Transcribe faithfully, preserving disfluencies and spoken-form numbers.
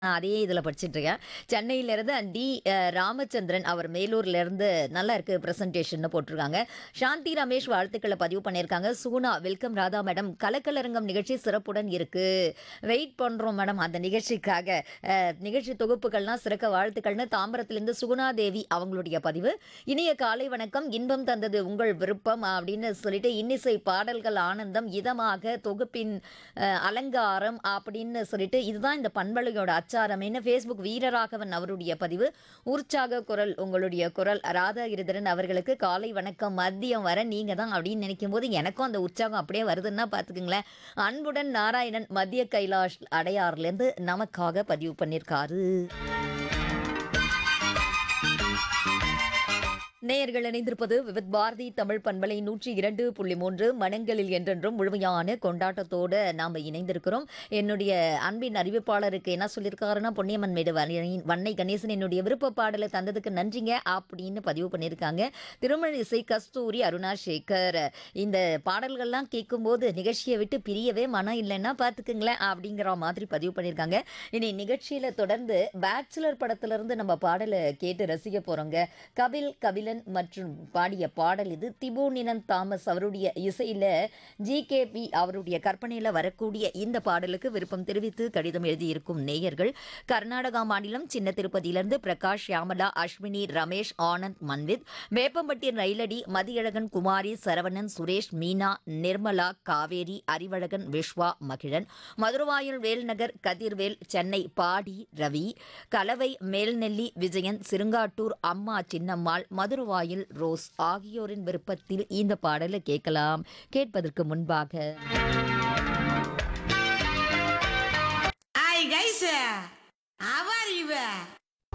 நான் அதே இதில படிச்சுட்டுருக்கேன். சென்னையிலேருந்து டி அ ராமச்சந்திரன் அவர் மேலூர்லேருந்து நல்லா இருக்கு பிரசன்டேஷன்னு போட்டிருக்காங்க. சாந்தி ரமேஷ் வாழ்த்துக்கள பதிவு பண்ணியிருக்காங்க. Suguna welcome Radha madam. கலக்கலரங்கம் நிகழ்ச்சி சிறப்புடன் இருக்கு. வெயிட் பண்றோம் மேடம் அந்த நிகழ்ச்சிக்காக. அ நிகழ்ச்சி தொகுப்புகள்லாம் சிறக்க வாழ்த்துக்கள்னு தாம்பரத்திலேருந்து சுகுணா தேவி அவங்களுடைய பதிவு. இனிய காலை வணக்கம். இன்பம் தந்தது உங்கள் விருப்பம் அப்படின்னு சொல்லிட்டு இன்னிசை பாடல்கள் ஆனந்தம் இதமாக தொகுப்பின் அ அலங்காரம் அப்படின்னு சொல்லிட்டு இதுதான் இந்த பண்பலையோட அச்சாரம்னு ஃபேஸ்புக் வீரராகவன் அவருடைய பதிவு. உற்சாக குரல் உங்களுடைய குரல் ராதா கிரிதரன் அவர்களுக்கு காலை வணக்கம். மதியம் வர நீங்க தான் அப்படின்னு நினைக்கும் போது எனக்கும் அந்த உற்சாகம் அப்படியே வருதுன்னா பார்த்துக்குங்களேன். அன்புடன் நாராயணன் மத்திய கைலாஷ் அடையாறுலேருந்து நமக்காக பதிவு பண்ணியிருக்காரு. நேயர்கள் இணைந்திருப்பது விவித் பாரதி தமிழ் பண்பலை நூற்றி இரண்டு புள்ளி மூன்று மனங்களில் என்றென்றும் முழுமையான கொண்டாட்டத்தோடு நாம் இணைந்திருக்கிறோம். என்னுடைய அன்பின் அறிவிப்பாளருக்கு என்ன சொல்லியிருக்காருன்னா பொன்னியம்மன் மேடு வன்னை- வன்னை கணேசன் என்னுடைய விருப்ப பாடலை தந்ததுக்கு நன்றிங்க அப்படின்னு பதிவு பண்ணியிருக்காங்க. திருமழிசை கஸ்தூரி அருணா சேகர் இந்த பாடல்கள்லாம் கேட்கும்போது நிகழ்ச்சியை விட்டு பிரியவே மனம் இல்லைன்னா பார்த்துக்குங்களேன் அப்படிங்கிற மாதிரி பதிவு பண்ணியிருக்காங்க. இனி நிகழ்ச்சியில் தொடர்ந்து பேச்சுலர் படத்திலிருந்து நம்ம பாடலை கேட்டு ரசிக்க போகிறோங்க. கபில் கபிலன் மற்றும் பாடிய பாடல் இது. திபு நினன் தாமஸ் அவருடைய இசையில் ஜிகேபி அவருடைய கற்பனையில் வரக்கூடிய இந்த பாடலுக்கு விருப்பம் தெரிவித்து கடிதம் எழுதியிருக்கும் நேயர்கள் கர்நாடகா மாநிலம் சின்ன திருப்பதியிலிருந்து பிரகாஷ் யாமலா அஸ்வினி ரமேஷ் ஆனந்த் மன்வித் வேப்பம்பட்டி ரயிலடி மதியழகன் குமாரி சரவணன் சுரேஷ் மீனா நிர்மலா காவேரி அறிவழகன் விஸ்வா மகிழன் மதுரவாயல் வேல்நகர் கதிர்வேல் சென்னை பாடி ரவி கலவை மேல்நெல்லி விஜயன் சிறுங்காட்டூர் அம்மா சின்னம்மாள் மதுரவாயில் ரோஸ் ஆகியோரின் விருப்பத்தில் இந்த பாடலை கேட்கலாம். கேட்பதற்கு முன்பாக Hi guys, how are you?